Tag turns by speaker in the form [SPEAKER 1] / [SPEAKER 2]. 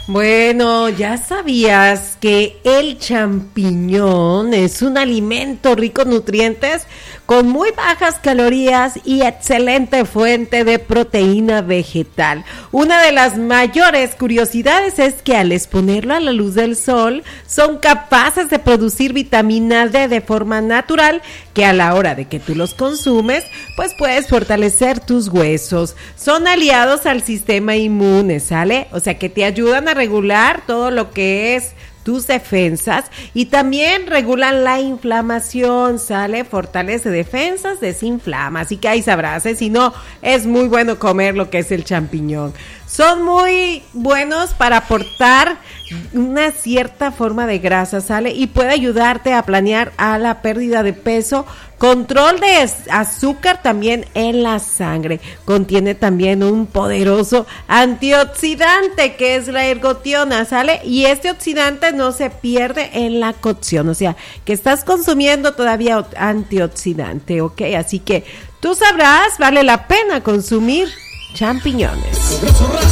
[SPEAKER 1] Bueno, ¿ya sabías que el champiñón es un alimento rico en nutrientes con muy bajas calorías y excelente fuente de proteína vegetal? Una de las mayores curiosidades es que al exponerlo a la luz del sol son capaces de producir vitamina D de forma natural, que a la hora de que tú los consumes, pues puedes fortalecer tus huesos. Son aliados al sistema inmune, ¿sale? O sea que te ayudan a regular todo lo que es tus defensas y también regulan la inflamación, ¿sale? Fortalece defensas, desinflama, así que ahí sabrás, si no, es muy bueno comer lo que es el champiñón. Son muy buenos para aportar una cierta forma de grasa, ¿sale? Y puede ayudarte a planear a la pérdida de peso, control de azúcar también en la sangre. Contiene también un poderoso antioxidante que es la ergotiona, ¿sale? Y este oxidante no se pierde en la cocción, o sea, que estás consumiendo todavía antioxidante, ¿ok? Así que tú sabrás, vale la pena consumir champiñones.